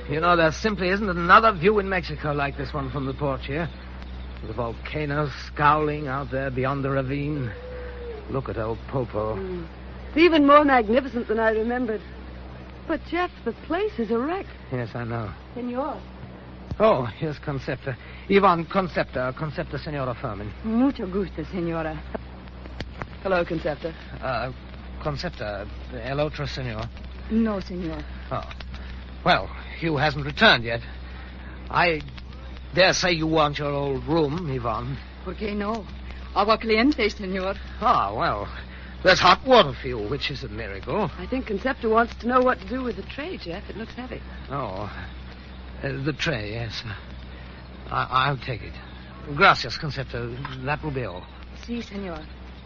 You know, there simply isn't another view in Mexico like this one from the porch here. The volcano scowling out there beyond the ravine. Look at old Popo. It's even more magnificent than I remembered. But, Jeff, the place is a wreck. Yes, I know. Senor. Oh, here's Concepta. Ivan Concepta. Concepta, Senora Furman. Mucho gusto, senora. Hello, Concepta. Concepta, el otro senor. No, senor. Oh. Well, Hugh hasn't returned yet. I dare say you want your old room, Ivan. ¿Por qué no? Agua caliente, senor. Ah, well, there's hot water for you, which is a miracle. I think Concepta wants to know what to do with the tray, Jeff. It looks heavy. Oh, the tray, yes. I'll take it. Gracias, Concepta. That will be all. Si, senor.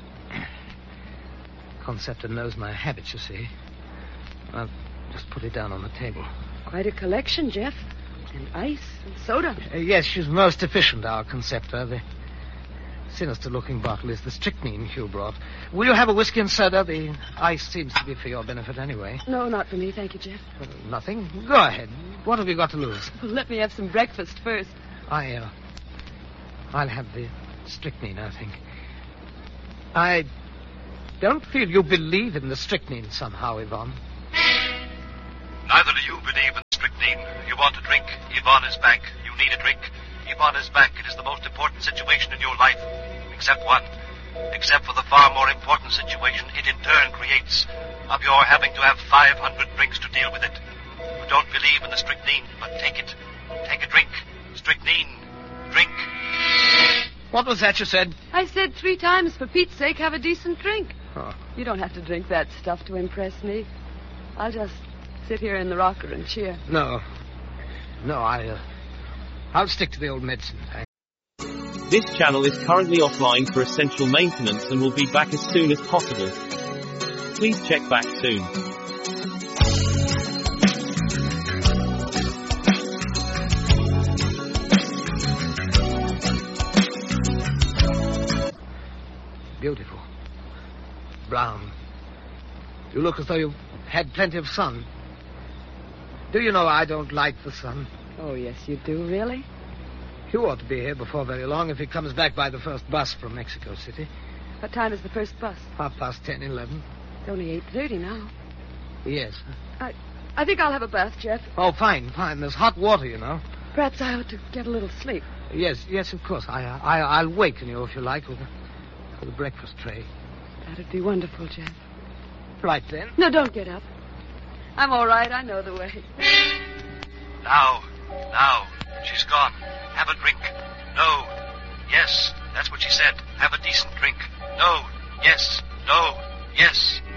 Concepta knows my habits, you see. I'll just put it down on the table. Quite a collection, Jeff. And ice and soda. Yes, she's most efficient, our Concepta. The sinister-looking bottle is the strychnine Hugh brought. Will you have a whiskey and soda? The ice seems to be for your benefit anyway. No, not for me, thank you, Jeff. Nothing? Go ahead. What have you got to lose? Well, let me have some breakfast first. I'll have the strychnine, I think. I don't feel you believe in the strychnine somehow, Yvonne. Neither do you believe in strychnine. You want a drink. Yvonne is back. You need a drink. Yvonne is back. It is the most important situation in your life. Except one. Except for the far more important situation it in turn creates of your having to have 500 drinks to deal with it. You don't believe in the strychnine, but take it. Take a drink. Strychnine. Drink. What was that you said? I said 3 times, for Pete's sake, have a decent drink. Oh. You don't have to drink that stuff to impress me. I'll just sit here in the rocker and cheer. No, I'll stick to the old medicine. This channel is currently offline for essential maintenance and will be back as soon as possible. Please check back soon. Beautiful. Brown. You look as though you've had plenty of sun. Do you know I don't like the sun? Oh, yes, you do, really? Hugh ought to be here before very long if he comes back by the first bus from Mexico City. What time is the first bus? 10:30, 11. It's only 8:30 now. Yes. I think I'll have a bath, Jeff. Oh, fine. There's hot water, you know. Perhaps I ought to get a little sleep. Yes, of course. I'll waken you, if you like, with a breakfast tray. That'd be wonderful, Jeff. Right, then. No, don't get up. I'm all right. I know the way. Now. She's gone. Have a drink. No. Yes. That's what she said. Have a decent drink. No. Yes. No. Yes.